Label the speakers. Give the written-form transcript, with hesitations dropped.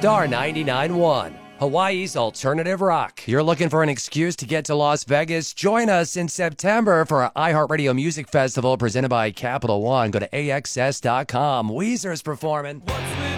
Speaker 1: Star 99.1, Hawaii's alternative rock. You're looking for an excuse to get to Las Vegas? Join us in September for our iHeartRadio Music Festival presented by Capital One. Go to AXS.com. Weezer's performing.